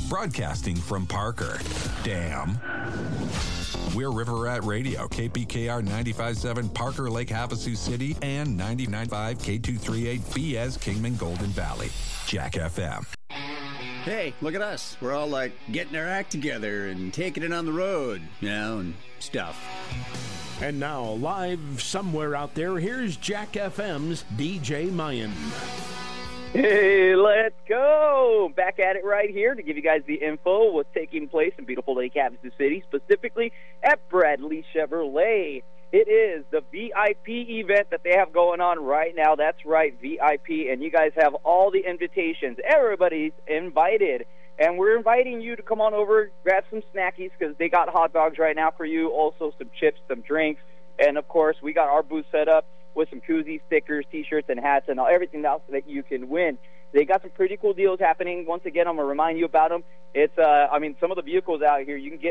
broadcasting from Parker. Damn. We're River Rat Radio, KPKR 95.7 Parker Lake Havasu City and 99.5 K238 BS Kingman Golden Valley. Jack FM. Hey, look at us. We're all like getting our act together and taking it on the road, and stuff. And now, live somewhere out there, here's Jack FM's DJ Mayan. Hey, let's go! Back at it right here to give you guys the info what's taking place in beautiful Lake Havasu City, specifically at Bradley Chevrolet. It is the VIP event that they have going on right now. That's right, VIP, and you guys have all the invitations. Everybody's invited, and we're inviting you to come on over, grab some snackies, because they got hot dogs right now for you, also some chips, some drinks, and, of course, we got our booth set up with some koozies, stickers, T-shirts, and hats, and everything else that you can win. They got some pretty cool deals happening. Once again, I'm going to remind you about them. It's, some of the vehicles out here, you can get